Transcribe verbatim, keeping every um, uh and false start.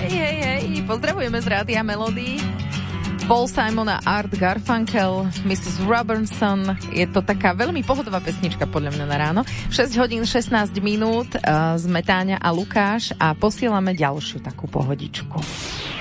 Hej, hej, hej, pozdravujeme z Rádia Melody. Paul Simon a Art Garfunkel, missus Robertson. Je to taká veľmi pohodová pesnička podľa mňa na ráno. šesť hodín šestnásť minút, uh, sme Táňa a Lukáš a posielame ďalšiu takú pohodičku.